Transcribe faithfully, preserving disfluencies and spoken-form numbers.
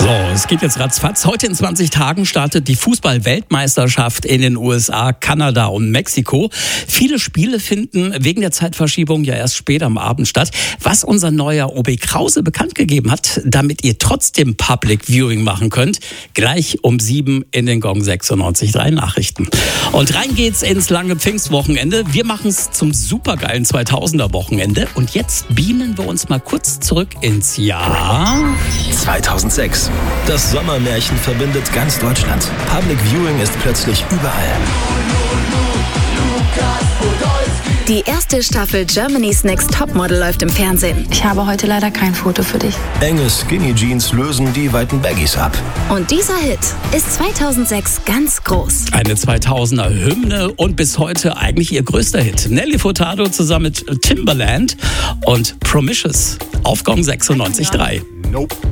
So, es geht jetzt ratzfatz. Heute in zwanzig Tagen startet die Fußball-Weltmeisterschaft in den U S A, Kanada und Mexiko. Viele Spiele finden wegen der Zeitverschiebung ja erst spät am Abend statt. Was unser neuer O B Krause bekannt gegeben hat, damit ihr trotzdem Public Viewing machen könnt, gleich um sieben in den Gong sechsundneunzig Komma drei Nachrichten. Und rein geht's ins lange Pfingstwochenende. Wir machen es zum supergeilen zweitausender Wochenende. Und jetzt beamen wir uns mal kurz zurück ins Jahr zweitausendsechs. Das Sommermärchen verbindet ganz Deutschland. Public Viewing ist plötzlich überall. Die erste Staffel Germany's Next Topmodel läuft im Fernsehen. Ich habe heute leider kein Foto für dich. Enge Skinny Jeans lösen die weiten Baggies ab. Und dieser Hit ist zweitausendsechs ganz groß. Eine zweitausender Hymne und bis heute eigentlich ihr größter Hit. Nelly Furtado zusammen mit Timbaland und Promiscuous auf Gong sechsundneunzig Komma drei. Nope.